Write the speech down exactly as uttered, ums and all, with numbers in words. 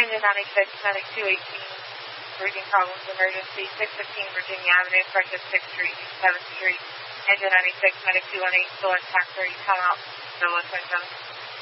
Engine ninety-six, medic two eighteen, breathing problems, emergency, six fifteen Virginia Avenue, Frederick sixth Street, seventh Street. Engine ninety-six, medic two one eight, still intact, ready to come out, no one turns on.